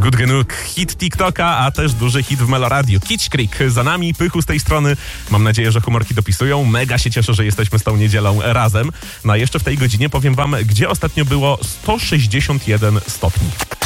Good Genug, hit TikToka, a też duży hit w Meloradiu. Kitsch Creek za nami, Pychu z tej strony. Mam nadzieję, że humorki dopisują. Mega się cieszę, że jesteśmy z tą niedzielą razem. No a jeszcze w tej godzinie powiem wam, gdzie ostatnio było 161 stopni.